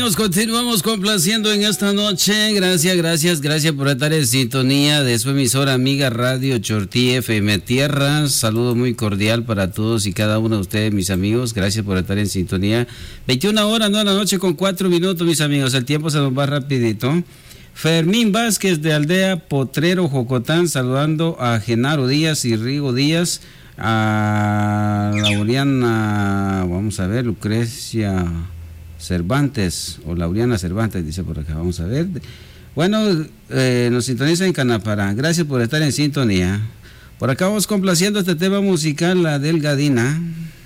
Continuamos complaciendo en esta noche. Gracias por estar en sintonía de su emisora amiga Radio Chortí FM Tierra. Saludo muy cordial para todos y cada uno de ustedes, mis amigos. Gracias por estar en sintonía. 21 horas, no, la noche con 4 minutos, mis amigos. El tiempo se nos va rapidito. Fermín Vázquez de Aldea Potrero, Jocotán, saludando a Genaro Díaz y Rigo Díaz, a Lauriana, vamos a ver, Lucrecia Cervantes, o Lauriana Cervantes, dice por acá, vamos a ver. Bueno, nos sintoniza en Canapará. Gracias por estar en sintonía. Por acá vamos complaciendo este tema musical, La Delgadina.